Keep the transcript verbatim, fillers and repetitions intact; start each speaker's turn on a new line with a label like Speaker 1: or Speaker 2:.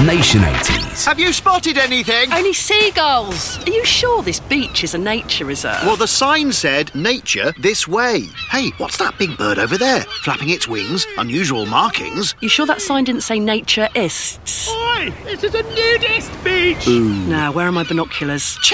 Speaker 1: Nation eighties.
Speaker 2: Have you spotted anything?
Speaker 3: Only seagulls. Are you sure this beach is a nature reserve?
Speaker 2: Well, the sign said, nature this way. Hey, what's that big bird over there? Flapping its wings, unusual markings.
Speaker 3: You sure that sign didn't say naturists?
Speaker 4: Oi! This is a nudist beach!
Speaker 3: Now, where are my binoculars?